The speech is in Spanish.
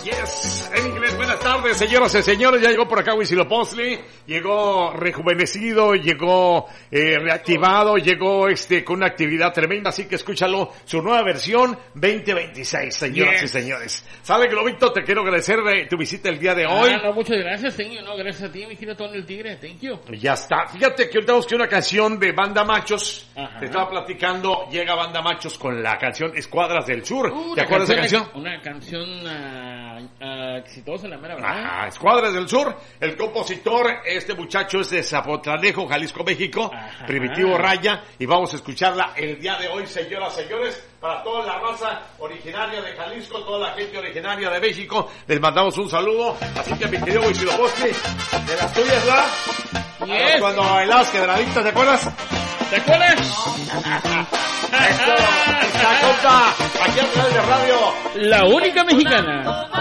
Yes, en inglés. Buenas tardes, señoras y señores. Ya llegó por acá Huitzilopochtli. Llegó rejuvenecido, llegó reactivado, llegó con una actividad tremenda. Así que escúchalo, su nueva versión 2026, señoras y señores. Sale, Globito, te quiero agradecer tu visita el día de hoy. No, muchas gracias, señor. No, gracias a ti, mi querido Tony el Tigre. Thank you. Ya está. Fíjate que ahorita busqué una canción de Banda Machos. Ajá. Te estaba platicando, llega Banda Machos con la canción Escuadras del Sur. ¿Te acuerdas de esa canción? Una canción exitosa, la mera verdad. Escuadras del Sur. El compositor, este muchacho es de Zapotlanejo, Jalisco, México. Ajá. Primitivo Raya. Y vamos a escucharla el día de hoy, señoras y señores. Para toda la raza originaria de Jalisco, toda la gente originaria de México, les mandamos un saludo. Así que, mi querido Huitzilopochtli, de las tuyas, ¿verdad? Yes. Cuando bailabas quebradita, ¿te acuerdas? ¿Te acuerdas? Esto, esta compa, aquí a través de radio. La única mexicana.